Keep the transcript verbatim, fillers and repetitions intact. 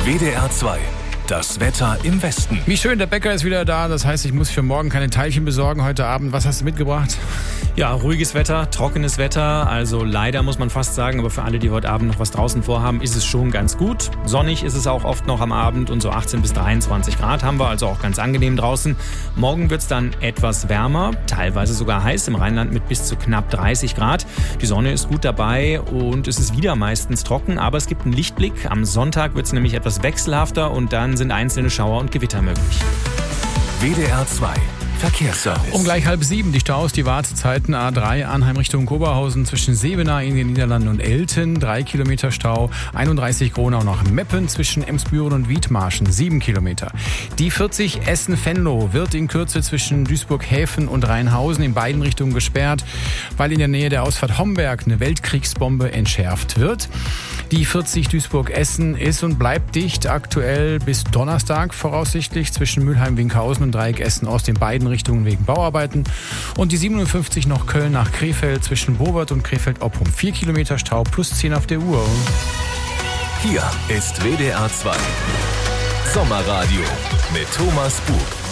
W D R zwei. Das Wetter im Westen. Wie schön, der Bäcker ist wieder da. Das heißt, ich muss für morgen keine Teilchen besorgen heute Abend. Was hast du mitgebracht? Ja, ruhiges Wetter, trockenes Wetter. Also leider muss man fast sagen, aber für alle, die heute Abend noch was draußen vorhaben, ist es schon ganz gut. Sonnig ist es auch oft noch am Abend und so achtzehn bis dreiundzwanzig Grad haben wir, also auch ganz angenehm draußen. Morgen wird es dann etwas wärmer, teilweise sogar heiß im Rheinland mit bis zu knapp dreißig Grad. Die Sonne ist gut dabei und es ist wieder meistens trocken, aber es gibt einen Lichtblick. Am Sonntag wird es nämlich etwas wechselhafter und dann sind einzelne Schauer und Gewitter möglich. W D R zwei. Verkehrsservice. Um gleich halb sieben die Staus, die Wartezeiten A drei Arnheim Richtung Koberhausen zwischen Sebenaar in den Niederlanden und Elten, drei Kilometer Stau, einunddreißig Gronau nach Meppen zwischen Emsbüren und Wiedmarschen, sieben Kilometer. Die vierzig Essen-Venlo wird in Kürze zwischen Duisburg-Häfen und Rheinhausen in beiden Richtungen gesperrt, weil in der Nähe der Ausfahrt Homberg eine Weltkriegsbombe entschärft wird. Die vierzig Duisburg-Essen ist und bleibt dicht, aktuell bis Donnerstag voraussichtlich zwischen Mülheim-Winkhausen und Dreieck Essen-Ost in beiden Richtungen wegen Bauarbeiten. Und die siebenundfünfzig noch Köln nach Krefeld zwischen Bowert und Krefeld-Oppum. vier Kilometer Stau plus zehn auf der Uhr. Hier ist W D R zwei. Sommerradio mit Thomas Bug.